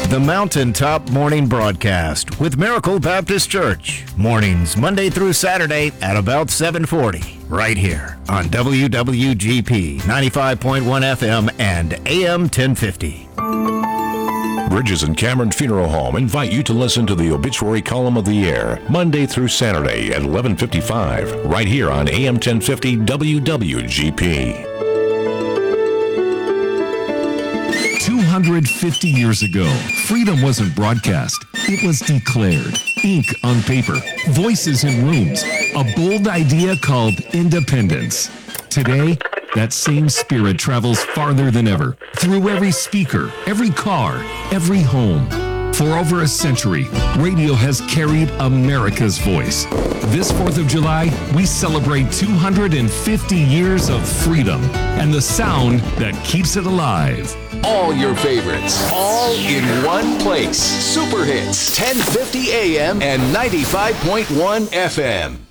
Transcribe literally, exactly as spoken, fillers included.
The Mountaintop Morning Broadcast with Miracle Baptist Church. Mornings Monday through Saturday at about seven forty. Right here on W W G P ninety-five point one F M and A M ten fifty. Bridges and Cameron Funeral Home invite you to listen to the obituary column of the year, Monday through Saturday at eleven fifty-five, right here on A M ten fifty W W G P. two hundred fifty years ago, freedom wasn't broadcast. It was declared. Ink on paper, voices in rooms, a bold idea called independence. Today, that same spirit travels farther than ever, through every speaker, every car, every home. For over a century, radio has carried America's voice. This fourth of July, we celebrate two hundred fifty years of freedom and the sound that keeps it alive. All your favorites, all in one place. Super Hits, ten fifty A M and ninety-five point one F M.